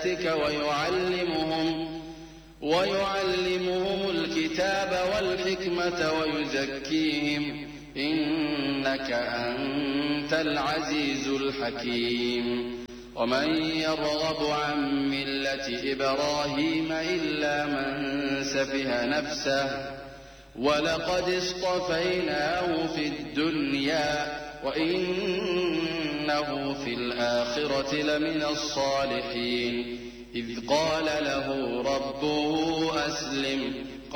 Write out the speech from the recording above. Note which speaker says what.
Speaker 1: آياتك ويعلمهم الكتاب والحكمة ويزكيهم إنك أنت العزيز الحكيم. ومن يرغب عن ملة إبراهيم إلا من سفه نفسه ولقد اصطفيناه في الدنيا وإنه في الآخرة لمن الصالحين. إذ قال له ربه أسلم